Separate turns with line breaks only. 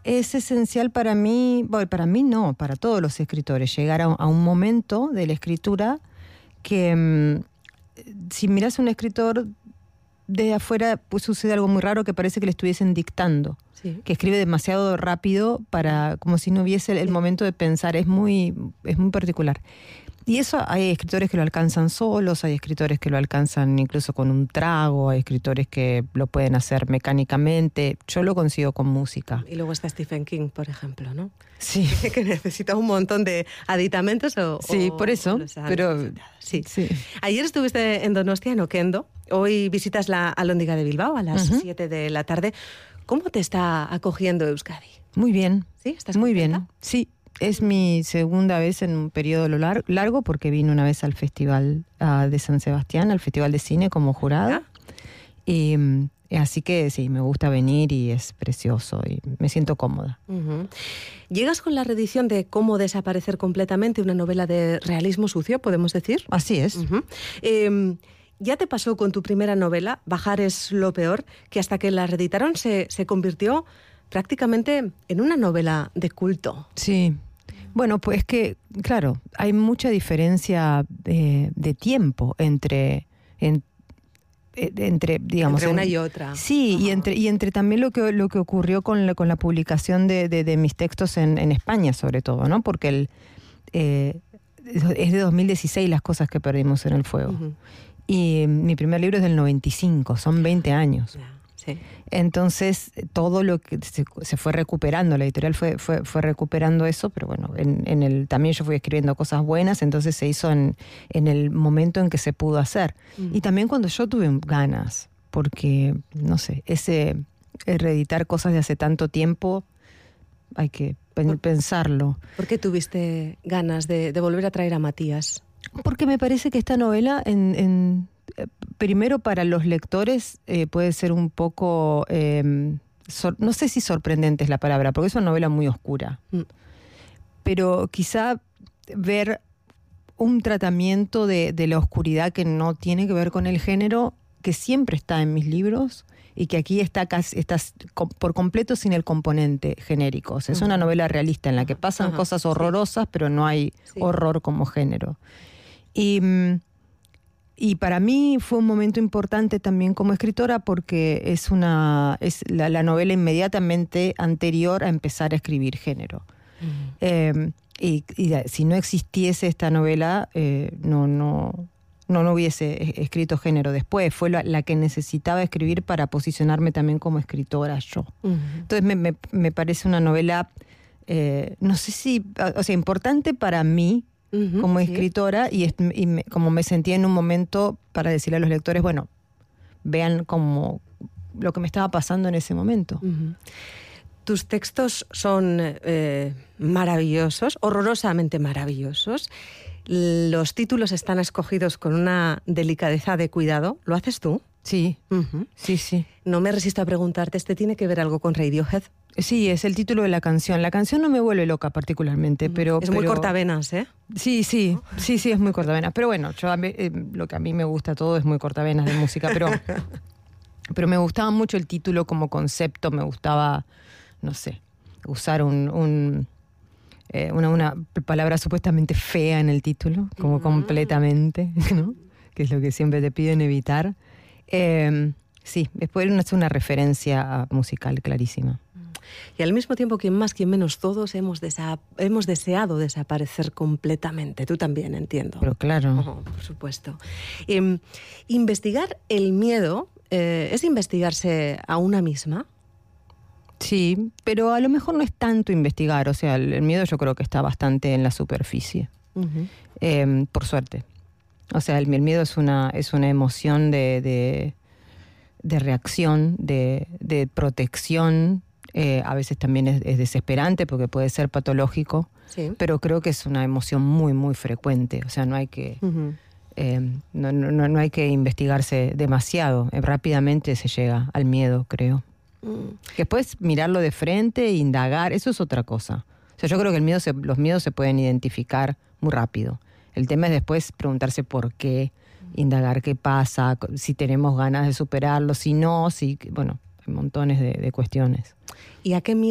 Es esencial para mí, bueno, para mí no, para todos los escritores, llegar a un momento de la escritura que si miras a un escritor desde afuera, pues sucede algo muy raro, que parece que le estuviesen dictando, que escribe demasiado rápido como si no hubiese el momento de pensar. Es muy particular. Y eso hay escritores que lo alcanzan solos, hay escritores que lo alcanzan incluso con un trago, hay escritores que lo pueden hacer mecánicamente. Yo lo consigo con música.
Y luego está Stephen King, por ejemplo, ¿no?
Sí.
Que necesita un montón de aditamentos
Sí, por eso. Pero
sí. Ayer estuviste en Donostia, en Oquendo. Hoy visitas la Alhóndiga de Bilbao a las 7 de la tarde. ¿Cómo te está acogiendo Euskadi?
Muy bien.
¿Sí? ¿Estás
muy
contenta?
bien? Sí. Es mi segunda vez en un periodo largo, porque vine una vez al Festival de San Sebastián, al Festival de Cine como jurada. Y así que sí, me gusta venir y es precioso y me siento cómoda.
Llegas con la reedición de Cómo desaparecer completamente, una novela de realismo sucio, podemos decir.
Así es.
Ya te pasó con tu primera novela, Bajar es lo peor, que hasta que la reeditaron se convirtió prácticamente en una novela de culto.
Sí. Bueno, pues que, claro, hay mucha diferencia de tiempo entre digamos,
entre una y otra.
Sí, y entre también lo que ocurrió con la publicación de mis textos en España, sobre todo, ¿no? Porque es de 2016 Las cosas que perdimos en el fuego. Y mi primer libro es del 95, son 20 años.
Sí.
Entonces, todo lo que se fue recuperando, la editorial fue recuperando eso, pero bueno, también yo fui escribiendo cosas buenas, entonces se hizo en el momento en que se pudo hacer. Y también cuando yo tuve ganas, porque, no sé, reeditar cosas de hace tanto tiempo, hay que pensarlo.
¿Por qué tuviste ganas de volver a traer a Matías?
Porque me parece que esta novela, primero para los lectores, puede ser un poco, no sé si sorprendente es la palabra, porque es una novela muy oscura. Pero quizá ver un tratamiento de la oscuridad que no tiene que ver con el género, que siempre está en mis libros y que aquí está por completo sin el componente genérico. O sea, es una novela realista en la que pasan cosas horrorosas, pero no hay horror como género. Y para mí fue un momento importante también como escritora, porque es la novela inmediatamente anterior a empezar a escribir género. Y si no existiese esta novela, no hubiese escrito género después. Fue la que necesitaba escribir para posicionarme también como escritora yo. Entonces me parece una novela, no sé si, o sea, importante para mí, como escritora, como me sentí en un momento para decirle a los lectores, bueno, vean como lo que me estaba pasando en ese momento.
Tus textos son maravillosos, horrorosamente maravillosos. Los títulos están escogidos con una delicadeza de cuidado. ¿Lo haces tú?
Sí, sí.
No me resisto a preguntarte, ¿este tiene que ver algo con Radiohead?
Sí, es el título de la canción. La canción no me vuelve loca particularmente, pero...
Es muy cortavenas, ¿eh?
Sí, es muy cortavenas. Pero bueno, lo que a mí me gusta todo es muy cortavenas de música, pero me gustaba mucho el título como concepto, me gustaba, no sé, usar una palabra supuestamente fea en el título, como completamente, ¿no? Que es lo que siempre te piden evitar. Sí, después es una referencia musical clarísima.
Y al mismo tiempo, quien más, quien menos, todos hemos deseado desaparecer completamente. Tú también, entiendo.
Pero claro.
Por supuesto. Investigar el miedo es investigarse a una misma.
Sí, pero a lo mejor no es tanto investigar. O sea, el miedo yo creo que está bastante en la superficie. Por suerte. O sea, el miedo es una emoción de reacción, de protección. A veces también es desesperante porque puede ser patológico, pero creo que es una emoción muy, muy frecuente. O sea, no hay que no hay que investigarse demasiado. Rápidamente se llega al miedo, creo. Después mirarlo de frente e indagar, eso es otra cosa. O sea, yo creo que los miedos se pueden identificar muy rápido. El tema es después preguntarse por qué, indagar qué pasa, si tenemos ganas de superarlo, si no, bueno, hay montones de cuestiones.
¿Y a qué